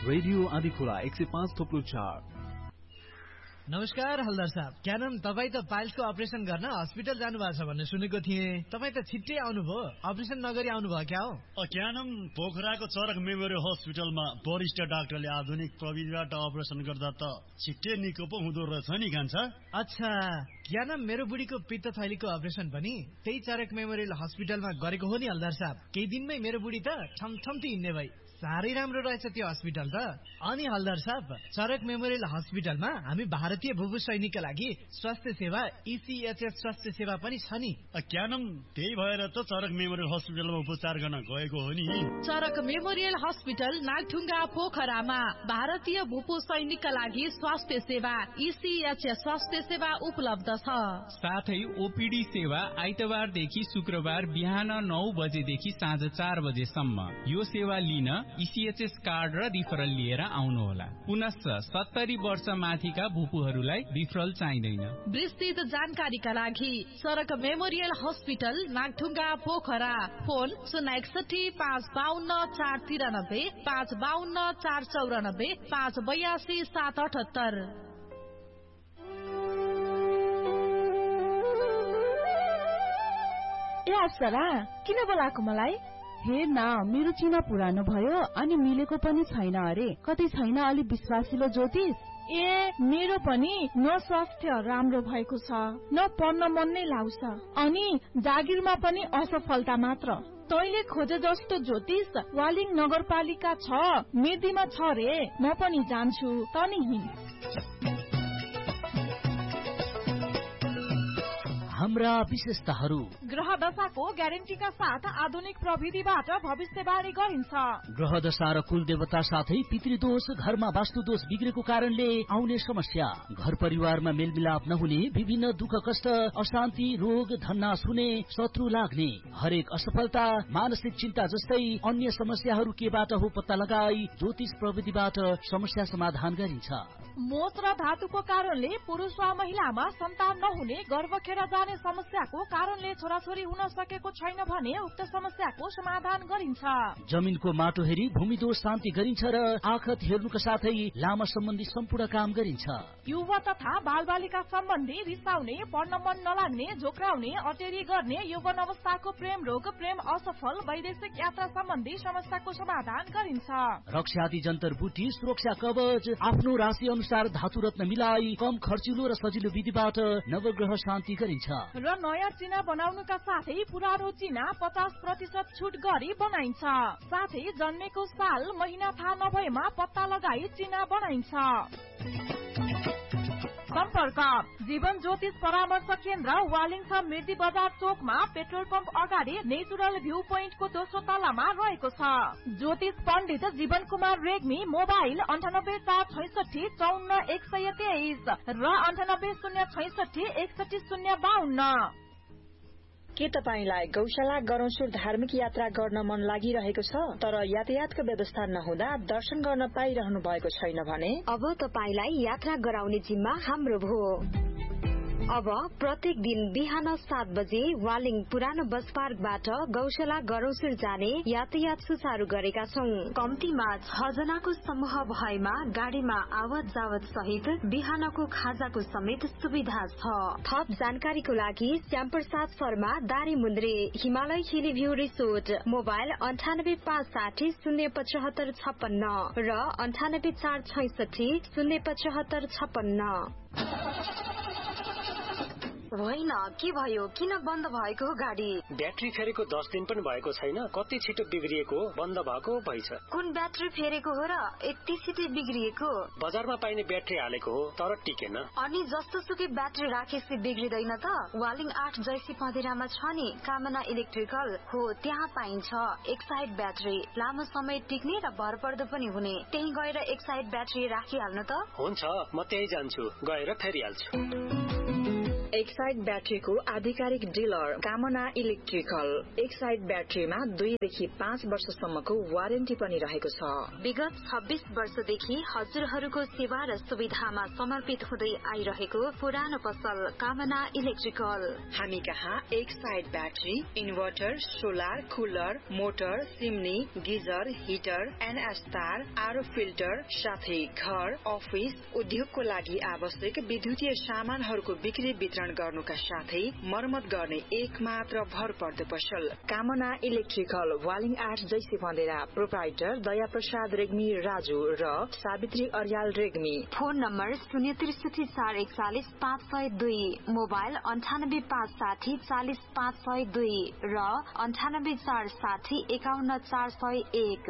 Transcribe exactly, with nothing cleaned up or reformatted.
Radio Adhikhola एक सय पाँच थोप्लो चार। नमस्कार हल्दार साहब, क्या नाम तपाईँ त पाइल्सको अपरेसन गर्न हस्पिटल जानु भएको छ भन्ने सुनेको थिएँ। तपाईँ त छिट्टै आउनुभयो, अपरेसन नगरी आउनुभयो क्या हो? क्या नाम पोखराको चरक मेमोरियल हस्पिटलमा वरिष्ठ डाक्टरले आधुनिक प्रविधिबाट अपरेसन गर्दा त छिट्टै निको पो हुँदो रहेछ नि कान्छा। अच्छा, क्या नाम मेरो बुढीको पित्त थैलीको अपरेसन पनि त्यही चरक मेमोरियल हस्पिटलमा गरेको हो नि हल्दार साहब। केही दिनमै मेरो बुढी त ठमठम्ती हिँड्ने भई। साह्रै राम्रो रहेछ त्यो हस्पिटल त। अनि हल्दार साहब, चरक मेमोरियल हस्पिटलमा हामी भारतीय भूभू सैनिकका लागि स्वास्थ्य सेवा इसिएचएस स्वास्थ्य सेवा पनि छ नि। क्या नाम त्यही भएर त चरक मेमोरियल हस्पिटलमा उपचार गर्न गएको हो नि। चरक मेमोरियल हस्पिटल नागढुङ्गा पोखरामा भारतीय भूपू सैनिकका लागि स्वास्थ्य सेवा इसिएचएस स्वास्थ्य सेवा उपलब्ध छ। साथै ओपीडी सेवा आइतबारदेखि शुक्रबार बिहान नौ बजेदेखि साँझ चार बजेसम्म। यो सेवा लिन इसिएचएस कार्ड र रिफरल लिएर आउनुहोला। पुनश्च सत्तरी वर्ष माथिका भूपूहरूलाई रिफरल चाहिँदैन। विस्तृत जानकारीका लागि सडक memorial hospital Nagdhunga Pokhara, phone शून्य एकसठी पाँच बाहन्न चार तिरानब्बे पाँच बाहन्न चार चौरानब्बे पाँच बयासी सात अठहत्तर। ए अप्सरा, किन बोलाएको मलाई? हेर न, मेरो चिना पुरानो भयो अनि मिलेको पनि छैन अरे। कतै छैन अलि विश्वासिलो ज्योतिष? ए मेरो पनि न स्वास्थ्य राम्रो भएको छ, न पढ्न मन नै लाग्छ, अनि जागिरमा पनि असफलता मात्र। तैले खोजे जस्तो ज्योतिष वालिङ नगरपालिका छ, मेदीमा छ रे। म पनि जान्छु, तनी हिँड। हाम्रा विशेषताहरू: ग्रह दशाको ग्यारेन्टीका साथ आधुनिक प्रविधिबाट भविष्यवाणी गरिन्छ। ग्रह दशा र कुल देवता साथै पितृदोष, घरमा वास्तुदोष बिग्रेको कारणले आउने समस्या, घर परिवारमा मेलमिलाप नहुने, विभिन्न दुःख कष्ट, अशान्ति, रोग, धन्नास हुने, शत्रु लाग्ने, हरेक असफलता, मानसिक चिन्ता जस्तै अन्य समस्याहरू केबाट हो पत्ता लगाई ज्योतिष प्रविधिबाट समस्या समाधान गरिन्छ। मोच र धातुको कारणले पुरुष वा महिलामा सन्तान नहुने, गर्भ खेर जाने समस्याको कारणले छोराछोरी हुन सकेको छैन भने उक्त समस्याको समाधान गरिन्छ। जमिनको माटो हेरी भूमि दोष शान्ति गरिन्छ र आखत हेर्नुका साथै लामा सम्बन्धी सम्पूर्ण काम गरिन्छ। युवा तथा बालबालिका सम्बन्धी रिसाउने, पढ्न मन नलाग्ने, झोक्राउने, अटेरी गर्ने, यौवन अवस्थाको प्रेम रोग, प्रेम असफल, वैदेशिक यात्रा सम्बन्धी समस्याको समाधान गरिन्छ। रक्षादि जन्तर बुटी, सुरक्षा कवच, आफ्नो राशि अनुसार धातु रत्न मिलाई कम खर्चिलो र सजिलो विधिबाट नवग्रह शान्ति गरिन्छ। र नयाँ चिना बनाउनुका साथै पुरानो चिना पचास प्रतिशत छुट गरी बनाइन्छ। साथै जन्मेको साल महिना थाहा नभएमा पत्ता लगाई चिना बनाइन्छ। सम्पर्क जीवन ज्योतिष परामर्श केन्द्र, वालिङ छ, मिर्दी बजार चोकमा, पेट्रोल पम्प अगाडि, नेचुरल भ्यू पोइन्टको दोस्रो तलामा रहेको छ। ज्योतिष पण्डित जीवन कुमार रेग्मी, मोबाइल अन्ठानब्बे चार छैसठी चौन्न एक सय तेइस र अन्ठानब्बे शून्य छैसठी एकसठी शून्य बाहन्न। के तपाईलाई गौशाला गरौसुर धार्मिक यात्रा गर्न मन लागिरहेको छ तर यातायातको व्यवस्था नहुँदा दर्शन गर्न पाइरहनु भएको छैन भने अब तपाईलाई यात्रा गराउने जिम्मा हाम्रो भयो। अब प्रत्येक दिन बिहान सात बजे वालिङ पुरानो बस पार्कबाट गौशाला गरौसुर जाने यातायात सुचारू गरेका छौं। कम्तीमा छ जनाको समूह भएमा गाडीमा आवत जावत सहित बिहानको खाजाको समेत सुविधा छ। थप जानकारीको लागि श्यामप्रसाद शर्मा, दारी मुन्द्रे, हिमालय हिली भ्यू रिसोर्ट, मोबाइल अन्ठानब्बे पाँच साठी शून्य पचहत्तर छप्पन्न र अन्ठानब्बे चार छैसठी शून्य पचहत्तर छप्पन्न। होइन, के भयो? किन बन्द भएको हो गाडी? ब्याट्री फेरेको दस दिन पनि भएको छैन, कति छिटो बिग्रिएको, बन्द भएको भइछ। कुन ब्याट्री फेरेको हो र यति छिटो बिग्रिएको? बजारमा पाइने ब्याट्री हालेको हो तर टिकेन। अनि जस्तो सुकै ब्याट्री राखेपछि बिग्रिदैन त? वालिङ आठ जैसी पँधेरामा छ नि कामना इलेक्ट्रिकल हो, त्यहाँ पाइन्छ एक साइड ब्याट्री, लामो समय टिक्ने र भरपर्दो पनि हुने। त्यही गएर एक साइड ब्याट्री राखिहाल्नु त। हुन्छ, म त्यही जान्छु, गएर फेरिहाल्छु। एक्साइड ब्याट्रीको आधिकारिक डिलर कामना इलेक्ट्रिकल। एक्साइड ब्याट्रीमा दुईदेखि पाँच वर्षसम्मको वारेन्टी पनि रहेको छ। विगत छब्बीस वर्षदेखि हजुरहरूको सेवा र सुविधामा समर्पित हुँदै आइरहेको पुरानो पसल कामना इलेक्ट्रिकल। हामी कहाँ Exide battery, inverter, solar, cooler, motor, chimney, geyser, heater, NS तार, आरो फिल्टर साथै घर, अफिस, उद्योगको लागि आवश्यक विद्युतीय सामानहरूको बिक्री वितरण गर्नुका साथै मर्मत गर्ने एक मात्र भर पर्दो पसल कामना इलेक्ट्रिकल। वालिङ आठ जैसी बन्देरा। प्रोप्राइटर दया प्रसाद रेग्मी राजू र सावित्री अर्याल रेग्मी। फोन नम्बर शून्य त्रिसठी चार एकचालिस पाँच सय दुई, मोबाइल अन्ठानब्बे पाँच साठी चालिस पाँच सय दुई र अन्ठानब्बे चार साठी एकाउन्न चार सय एक।